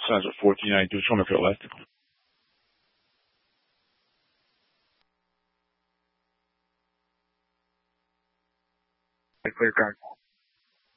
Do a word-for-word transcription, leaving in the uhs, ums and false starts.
size of fourteen ninety-two. Just want to feel elastic. Clear card.